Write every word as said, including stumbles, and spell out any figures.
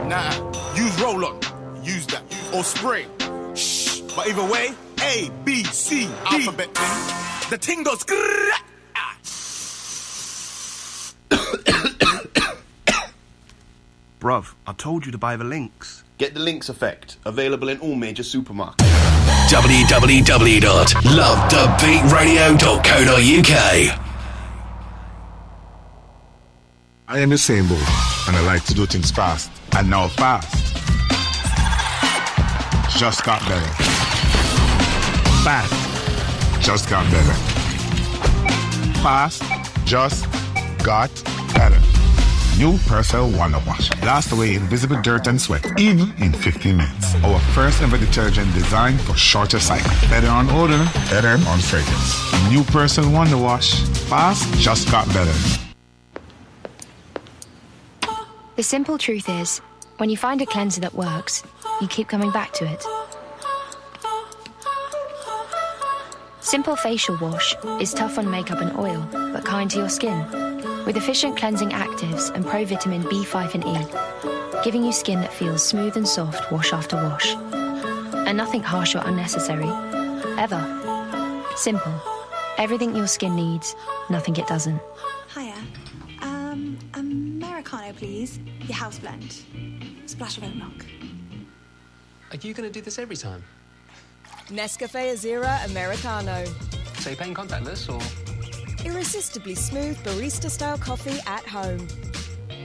Nah, use roll-on. Use that. Or spray. Shh. But either way, A, B, C, D. Alphabet thing. The ting goes... Bruv, I told you to buy the Lynx. Get the Lynx effect. Available in all major supermarkets. w w w dot love the beat radio dot co dot u k. I am Usain Bolt, and I like to do things fast. And now fast just got better. Fast just got better. Fast just got better. New Persil Wonder Wash. Blast away invisible dirt and sweat, even in fifteen minutes. Our first ever detergent designed for shorter cycle. Better on odor, better on fragrance. New Persil Wonder Wash. Fast just got better. The simple truth is, when you find a cleanser that works, you keep coming back to it. Simple Facial Wash is tough on makeup and oil, but kind to your skin. With efficient cleansing actives and pro-vitamin B five and E, giving you skin that feels smooth and soft wash after wash. And nothing harsh or unnecessary. Ever. Simple. Everything your skin needs, nothing it doesn't. Hiya. Um, Americano, please. Your house blend. Splash of oat milk. Are you going to do this every time? Nescafe Azera Americano. So you're paying contactless, or...? Irresistibly smooth barista-style coffee at home.